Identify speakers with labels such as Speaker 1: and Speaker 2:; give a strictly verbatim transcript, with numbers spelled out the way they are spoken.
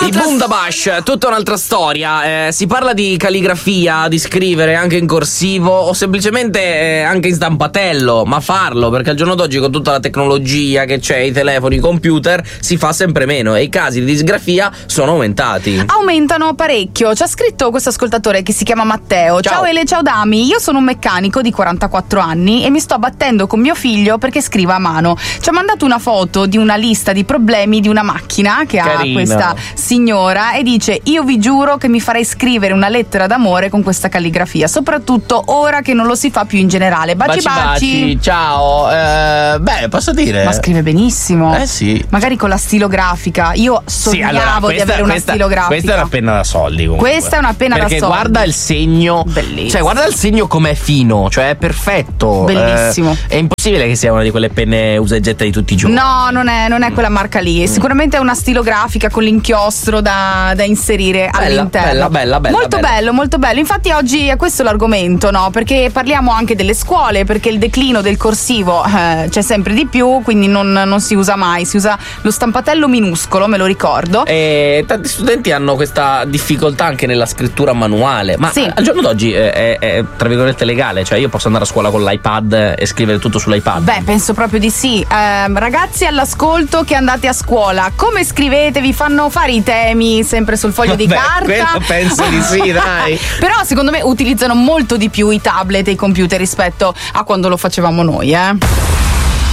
Speaker 1: I Bundabash, tutta un'altra storia. Eh, si parla di calligrafia, di scrivere anche in corsivo o semplicemente eh, anche in stampatello, ma farlo, perché al giorno d'oggi con tutta la tecnologia che c'è, i telefoni, i computer, si fa sempre meno e i casi di disgrafia sono aumentati.
Speaker 2: Aumentano parecchio. Ci ha scritto questo ascoltatore che si chiama Matteo. Ciao, ciao Ele, ciao Dami. Io sono un meccanico di quarantaquattro anni e mi sto battendo con mio figlio perché scriva a mano. Ci ha mandato una foto di una lista di problemi di una macchina che
Speaker 1: Carino.
Speaker 2: ha questa signora e dice: io vi giuro che mi farei scrivere una lettera d'amore con questa calligrafia, soprattutto ora che non lo si fa più in generale. Baci baci,
Speaker 1: baci. Ciao. Eh, beh, posso dire,
Speaker 2: ma scrive benissimo.
Speaker 1: Eh sì.
Speaker 2: Magari con la stilografica. Io sognavo
Speaker 1: sì, allora, questa,
Speaker 2: di avere una
Speaker 1: questa,
Speaker 2: stilografica.
Speaker 1: Questa è una penna da soldi comunque.
Speaker 2: Questa è una penna
Speaker 1: perché
Speaker 2: da soldi.
Speaker 1: Perché guarda il segno.
Speaker 2: Bellissimo.
Speaker 1: Cioè guarda il segno com'è fino. Cioè è perfetto.
Speaker 2: Bellissimo.
Speaker 1: Eh, è impossibile che sia una di quelle penne usa e getta di tutti i giorni.
Speaker 2: No, non è, non è quella marca lì. Mm. Sicuramente è una stilografica con l'inchiostro da, da inserire
Speaker 1: bella,
Speaker 2: all'interno.
Speaker 1: Bella, bella, bella.
Speaker 2: Molto
Speaker 1: bella.
Speaker 2: bello, molto bello. Infatti oggi è questo l'argomento, no? Perché parliamo anche delle scuole, perché il declino del corsivo eh, c'è sempre di più, quindi non, non si usa mai. Si usa lo stampatello minuscolo, me lo ricordo.
Speaker 1: E tanti studenti hanno questa difficoltà anche nella scrittura manuale. Ma
Speaker 2: sì.
Speaker 1: al giorno d'oggi è, è, è tra virgolette legale? Cioè io posso andare a scuola con l'iPad e scrivere tutto sull'iPad?
Speaker 2: Beh, penso proprio di sì. Eh, ragazzi all'ascolto che andate a scuola, come scrivete? Vi fanno fare i temi sempre sul foglio
Speaker 1: Vabbè,
Speaker 2: di carta?
Speaker 1: quello penso di sì, dai.
Speaker 2: Però secondo me utilizzano molto di più i tablet e i computer rispetto a quando lo facevamo noi, eh.